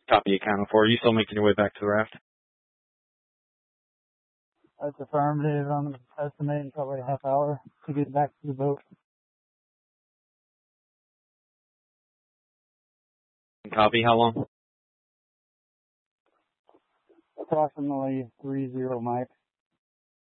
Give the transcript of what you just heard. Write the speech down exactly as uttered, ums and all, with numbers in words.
Copy accounting for. Are you still making your way back to the raft? That's affirmative. I'm estimating probably a half hour to get back to the boat. Copy. How long? Approximately three zero mics.